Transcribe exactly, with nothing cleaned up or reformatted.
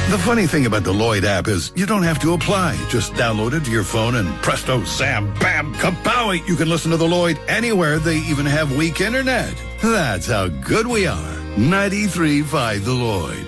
The funny thing about the Lloyd app is you don't have to apply. Just download it to your phone and presto, Sam, bam, kapow! You can listen to the Lloyd anywhere. They even have weak internet. That's how good we are. ninety-three point five The Lloyd.